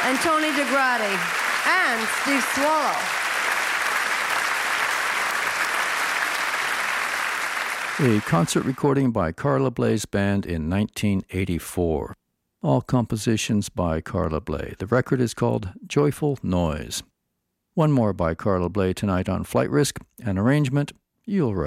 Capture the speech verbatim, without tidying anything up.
and Tony DeGradi, and Steve Swallow. A concert recording by Carla Bley's band in nineteen eighty-four. All compositions by Carla Bley. The record is called Joyful Noise. One more by Carla Bley tonight on Flight Risk, an arrangement you'll